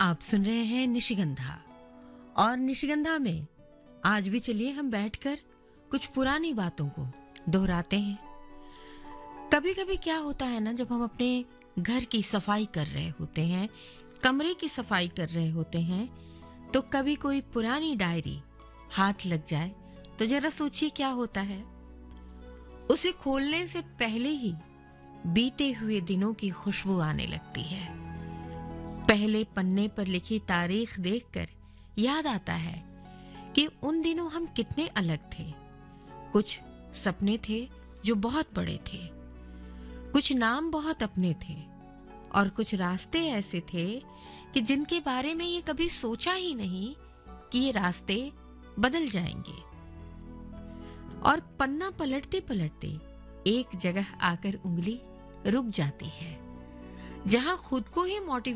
आप सुन रहे हैं निशिगंधा और निशिगंधा में आज भी चलिए हम बैठकर कुछ पुरानी बातों को दोहराते हैं। कभी कभी क्या होता है ना, जब हम अपने घर की सफाई कर रहे होते हैं, कमरे की सफाई कर रहे होते हैं, तो कभी कोई पुरानी डायरी हाथ लग जाए तो जरा सोचिए क्या होता है। उसे खोलने से पहले ही बीते हुए दिनों की खुशबू आने लगती है। पहले पन्ने पर लिखी तारीख देखकर याद आता है कि उन दिनों हम कितने अलग थे। कुछ सपने थे जो बहुत बड़े थे, कुछ नाम बहुत अपने थे और कुछ रास्ते ऐसे थे कि जिनके बारे में ये कभी सोचा ही नहीं कि ये रास्ते बदल जाएंगे। और पन्ना पलटते पलटते एक जगह आकर उंगली रुक जाती है, जहां खुद को ही मोटिवेट